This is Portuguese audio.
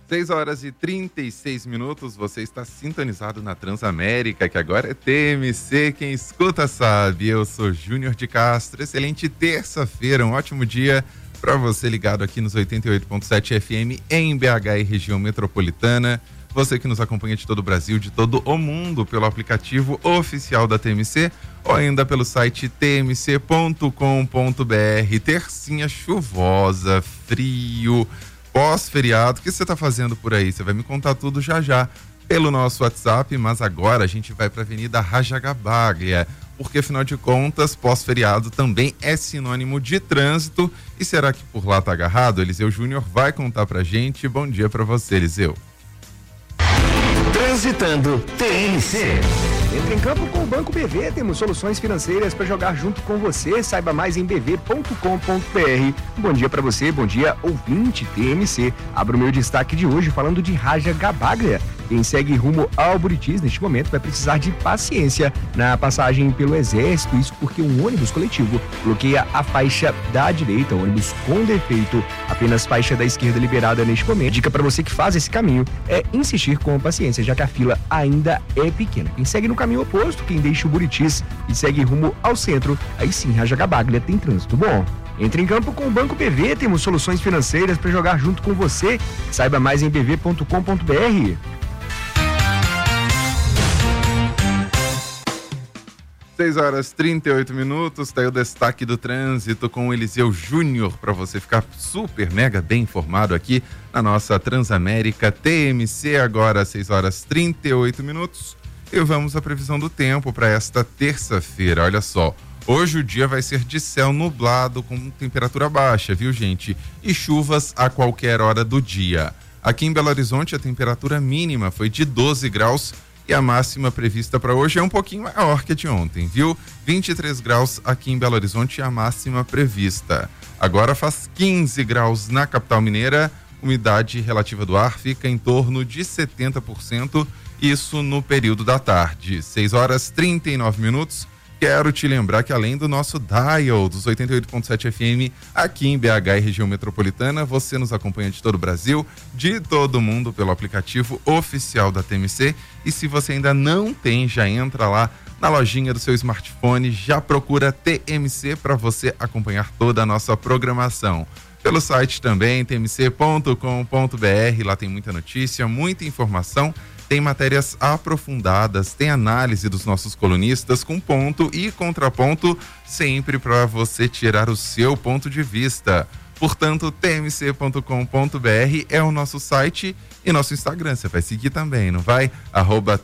6h36, você está sintonizado na Transamérica, que agora é TMC, quem escuta sabe. Eu sou Júnior de Castro, excelente terça-feira, um ótimo dia para você ligado aqui nos 88.7 FM em BH e região metropolitana. Você que nos acompanha de todo o Brasil, de todo o mundo, pelo aplicativo oficial da TMC ou ainda pelo site tmc.com.br. Tercinha chuvosa, frio, pós-feriado. O que você está fazendo por aí? Você vai me contar tudo já já pelo nosso WhatsApp, mas agora a gente vai para a Avenida Rajagabaglia, porque afinal de contas, pós-feriado também é sinônimo de trânsito. E será que por lá tá agarrado? Eliseu Júnior vai contar pra gente. Bom dia para você, Eliseu. Transitando TMC. Entre em campo com o Banco BV, temos soluções financeiras para jogar junto com você. Saiba mais em bv.com.br. Bom dia para você, bom dia ouvinte TMC. Abro o meu destaque de hoje falando de Rajagabaglia. Quem segue rumo ao Buritis neste momento vai precisar de paciência na passagem pelo Exército, isso porque um ônibus coletivo bloqueia a faixa da direita, ônibus com defeito, apenas faixa da esquerda liberada neste momento. Dica para você que faz esse caminho é insistir com paciência, já que a fila ainda é pequena. Quem segue no caminho oposto, quem deixa o Buritis e segue rumo ao centro, aí sim, Rajagabaglia tem trânsito bom. Entre em campo com o Banco BV, temos soluções financeiras para jogar junto com você. Saiba mais em bv.com.br. 6h38, tá aí o destaque do trânsito com o Eliseu Júnior, para você ficar super, mega bem informado aqui na nossa Transamérica TMC. Agora 6h38 e vamos à previsão do tempo para esta terça-feira. Olha só, hoje o dia vai ser de céu nublado com temperatura baixa, viu, gente? E chuvas a qualquer hora do dia. Aqui em Belo Horizonte a temperatura mínima foi de 12 graus e a máxima prevista para hoje é um pouquinho maior que a de ontem, viu? 23 graus aqui em Belo Horizonte, a máxima prevista. Agora faz 15 graus na capital mineira, umidade relativa do ar fica em torno de 70%, isso no período da tarde. 6h39. Quero te lembrar que além do nosso dial dos 88.7 FM aqui em BH e região metropolitana, você nos acompanha de todo o Brasil, de todo mundo pelo aplicativo oficial da TMC. E se você ainda não tem, já entra lá na lojinha do seu smartphone, já procura TMC para você acompanhar toda a nossa programação. Pelo site também, tmc.com.br, lá tem muita notícia, muita informação. Tem matérias aprofundadas, tem análise dos nossos colunistas com ponto e contraponto, sempre para você tirar o seu ponto de vista. Portanto, tmc.com.br é o nosso site e nosso Instagram. Você vai seguir também, não vai?